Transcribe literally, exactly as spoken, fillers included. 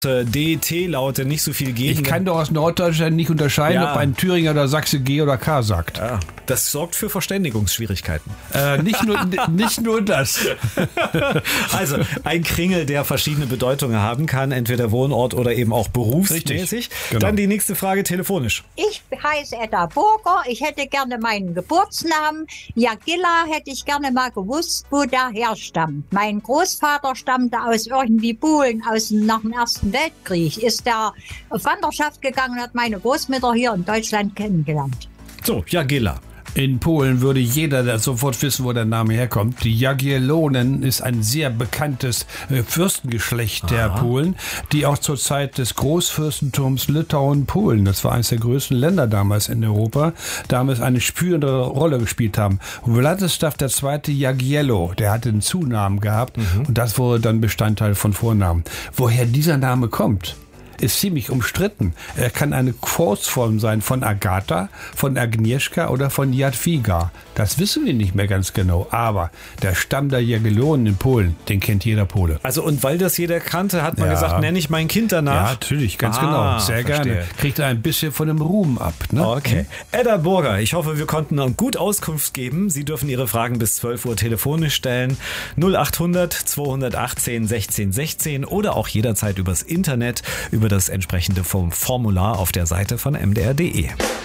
D, T-Laute nicht so viel geben. Ich kann doch aus Norddeutschland nicht unterscheiden, Ja. ob ein Thüringer oder Sachse G oder K sagt. Ja, das sorgt für Verständigungsschwierigkeiten. Äh, nicht, nur, nicht nur das. Also ein Kringel, der verschiedene Bedeutungen haben kann, entweder Wohnort oder eben auch berufsmäßig. Richtig, genau. Dann die nächste Frage telefonisch. Ich heiße Edda Burger. Ich hätte gerne meinen Geburtsnamen. Jagilla hätte ich gerne mal gewusst, wo der herstammt. Mein Großvater stammte aus irgendwie Polen, aus dem, nach dem Ersten Weltkrieg. Ist der auf Wanderschaft gegangen und hat meine Großmutter hier in Deutschland kennengelernt. So, Jagilla. In Polen würde jeder da sofort wissen, wo der Name herkommt. Die Jagiellonen ist ein sehr bekanntes äh, Fürstengeschlecht der Polen, die auch zur Zeit des Großfürstentums Litauen-Polen, das war eines der größten Länder damals in Europa, damals eine spürende Rolle gespielt haben. Władysław der Zweite Jagiello, der hatte einen Zunamen gehabt mhm. und das wurde dann Bestandteil von Vornamen. Woher dieser Name kommt, ist ziemlich umstritten. Er kann eine Kurzform sein von Agatha, von Agnieszka oder von Jadwiga. Das wissen wir nicht mehr ganz genau. Aber der Stamm der Jagiellonen in Polen, den kennt jeder Pole. Also und weil das jeder kannte, hat man Ja. gesagt, nenne ich mein Kind danach. Ja, natürlich, ganz Ah, genau. Sehr verstehe. gerne. Kriegt er ein bisschen von dem Ruhm ab. Ne? Okay. Edda Burger, ich hoffe, wir konnten noch gut Auskunft geben. Sie dürfen Ihre Fragen bis zwölf Uhr telefonisch stellen. null achthundert zweihundertachtzehn sechzehn sechzehn oder auch jederzeit übers Internet, über das entsprechende Formular auf der Seite von m d r punkt d e.